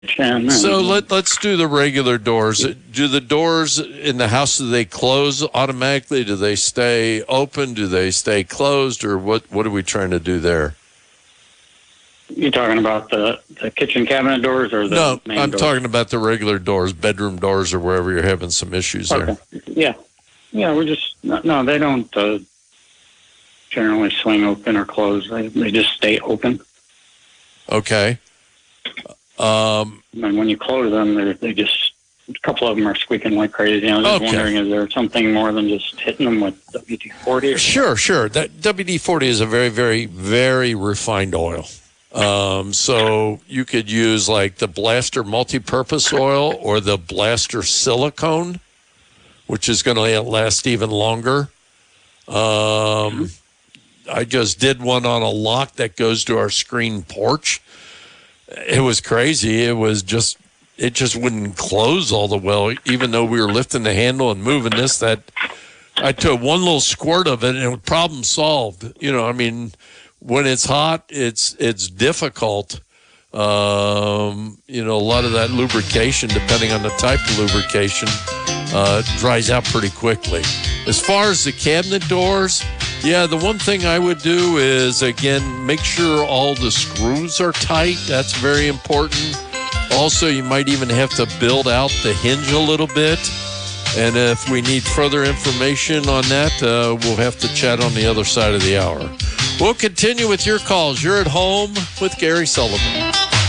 kitchen. So let's do the regular doors. Do the doors in the house, do they close automatically? Do they stay open? Do they stay closed? Or what are we trying to do there? You talking about the kitchen cabinet doors or the main I'm doors? talking about the regular doors, bedroom doors, or wherever you're having some issues there. Yeah. We just, no, they don't generally swing open or close. They just stay open. Okay. And when you close them, they just, a couple of them are squeaking like crazy. I was just wondering, is there something more than just hitting them with WD-40? Sure. That WD-40 is a very, very, very refined oil. So you could use like the Blaster multi-purpose oil or the Blaster silicone, which is going to last even longer. I just did one on a lock that goes to our screen porch. It was crazy. It just wouldn't close all the well, even though we were lifting the handle and moving this. That I took one little squirt of it and it was problem solved. When it's hot, it's difficult. A lot of that lubrication, depending on the type of lubrication, dries out pretty quickly. As far as the cabinet doors, the one thing I would do is, again, make sure all the screws are tight. That's very important. Also, you might even have to build out the hinge a little bit. And if we need further information on that, we'll have to chat on the other side of the hour. We'll continue with your calls. You're at home with Gary Sullivan.